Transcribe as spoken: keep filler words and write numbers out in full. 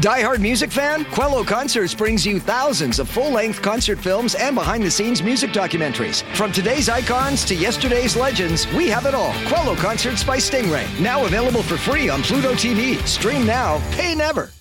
Die-hard music fan? Quello Concerts brings you thousands of full-length concert films and behind-the-scenes music documentaries. From today's icons to yesterday's legends, we have it all. Quello Concerts by Stingray. Now available for free on Pluto T V. Stream now, pay never.